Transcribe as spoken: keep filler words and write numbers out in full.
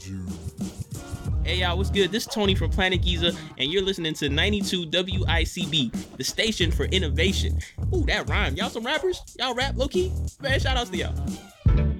Hey y'all, what's good? This is Tony from Planet Giza, and you're listening to ninety-two W I C B, the station for innovation. Ooh, that rhyme. Y'all some rappers? Y'all rap low-key? Man, shout outs to y'all.